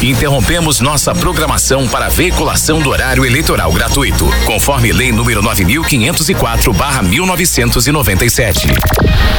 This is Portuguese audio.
Interrompemos nossa programação para veiculação do horário eleitoral gratuito, conforme Lei número 9.504/1997.